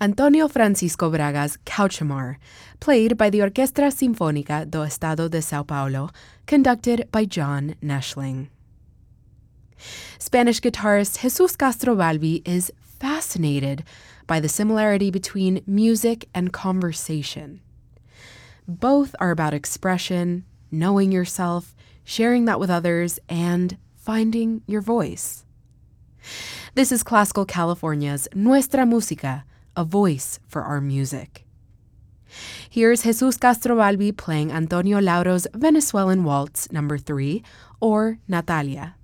Antonio Francisco Braga's Cauchamar, played by the Orquestra Sinfónica do Estado de São Paulo, conducted by John Neschling. Spanish guitarist Jesus Castrovalvi is fascinated by the similarity between music and conversation. Both are about expression, knowing yourself, sharing that with others, and finding your voice. This is Classical California's Nuestra Música, a voice for our music. Here's Jesus Castrovalvi playing Antonio Lauro's Venezuelan Waltz No. 3, or Natalia.